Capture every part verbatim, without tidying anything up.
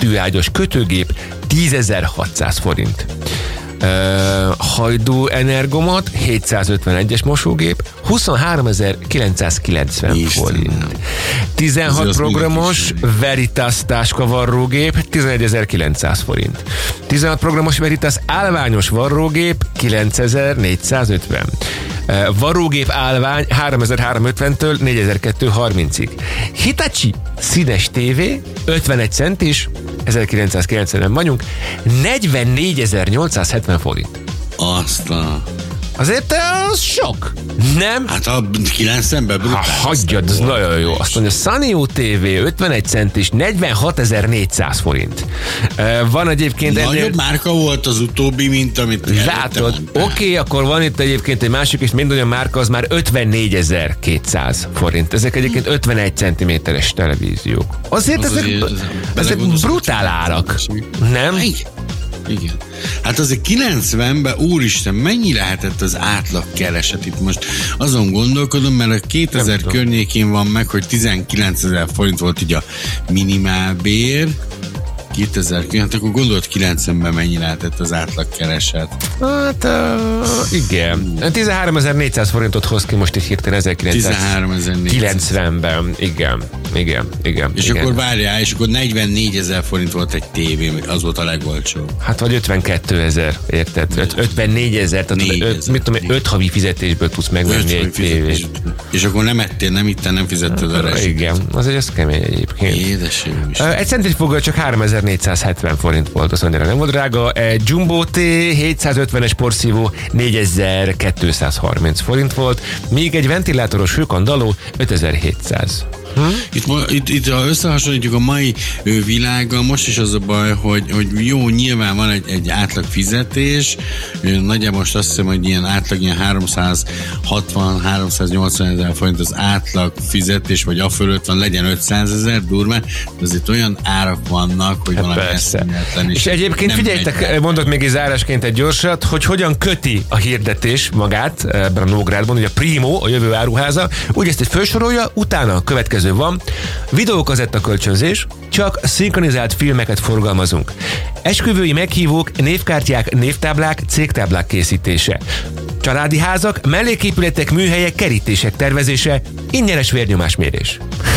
kettőágyas kötőgép tízezer-hatszáz forint. Uh, Hajdú Energomat hétszázötvenegyes mosógép huszonháromezer-kilencszázkilencven forint. tizenhat programos Veritas táskavarrógép tizenegyezer-kilencszáz forint. tizenhat programos Veritas állványos varrógép kilencezer-négyszázötven. Uh, varrógép állvány háromezer-háromszázötventől négyezer-kétszázharmincig. Hitachi színes tévé ötvenegy centis, ezerkilencszázkilencvenben vagyunk, negyvennégyezer-nyolcszázhetven forint. Azt a... Azért az sok, nem? Hát a kilencvenben brutális. Ha, hagyjad, ez nagyon jó. Azt mondja, Sanyo té vé ötvenegy centis, negyvenhatezer-négyszáz forint. Van egyébként... Nagyobb ennél... márka volt az utóbbi, mint amit... Látod, oké, okay, akkor van itt egyébként egy másik, és mind olyan márka, az már ötvennégyezer-kétszáz forint. Ezek egyébként ötvenegy centiméteres televíziók. Azért az ezek, azért, ezek brutál árak, nem? Igen. Igen. Hát azért kilencvenben, úristen, mennyi lehetett az átlagkereset? Itt most azon gondolkodom, mert a kétezer környékén van meg, hogy tizenkilencezer forint volt így a minimálbér. kétezer, hát akkor gondolod kilencvenben mennyi lehetett az átlagkereset? Hát uh, igen. tizenháromezer-négyszáz forintot hoz ki most itt hirtelen ezerkilencszázkilencvenben. Igen, igen, igen. És igen. akkor várjál, és akkor negyvennégyezer forint volt egy tévé, az volt a legolcsóbb. Hát vagy ötvenkettezer, érted? ötvennégyezer, tehát öt, mit tudom, öt havi fizetésből tudsz megvenni egy tévét. És akkor nem ettél, nem ittél, nem fizetted a rezsit. Igen, azért ez kemény egyébként. Édesem is. Egy centrifúga csak háromezer-négyszázhetven forint volt, az annyira nem volt drága. Egy Jumbo T hétszázötvenes porszívó négyezer-kétszázharminc forint volt, míg egy ventilátoros hőkandalló ötezer-hétszáz. Hm? Itt, itt, itt ha összehasonlítjuk a mai világgal, most is az a baj, hogy, hogy jó, nyilván van egy, egy átlag fizetés, nagyjából most azt hiszem, hogy ilyen átlag ilyen háromszázhatvan-háromszáznyolcvan ezer forint az átlag fizetés, vagy a fölött van, legyen ötszázezer durván, de azért olyan árak vannak, hogy hát valami eszméletlen. És, és egyébként figyeljetek, mondok még egy zárásként egy gyorsat, hogy hogyan köti a hirdetés magát ebben a Nógrádban, ugye a Primo, a jövő áruháza, úgy ezt egy felsorolja, utána a következő van. Videókazetta kölcsönzés, csak szinkronizált filmeket forgalmazunk. Esküvői meghívók, névkártyák, névtáblák, cégtáblák készítése. Családi házak, melléképületek, műhelyek, kerítések tervezése, ingyenes vérnyomásmérés.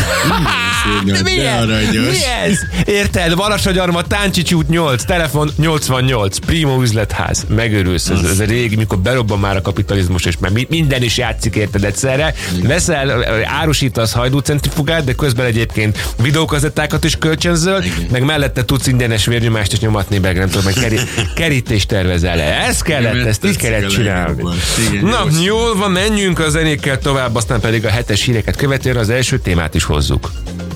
De mi ez? Mi ez? Érted? Valasagyarma, Táncsics út nyolc, telefon nyolcvannyolc, Primo üzletház. Megőrülsz, ez, ez a régi, mikor berobban már a kapitalizmus, és már minden is játszik, érted egyszerre. Veszel, árusítasz hajdúcentrifugát, de közben egyébként videókazettákat is kölcsönzöl, meg mellette tudsz ingyenes vérnyomást is nyomatni, meg nem tudom, meg keri, kerítést tervezel. Ez kellett, ezt így kellett csinálni. Na, jól van, menjünk a zenékkel tovább, aztán pedig a hetes híreket követően az első témát is hozzuk.